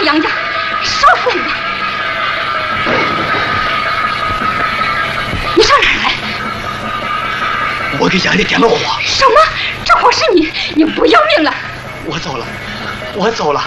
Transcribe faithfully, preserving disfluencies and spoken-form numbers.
杨家，少废话！你上哪儿来？ 我给杨家点了火。 什么？这火是你？你不要命了？ 我走了，我走了。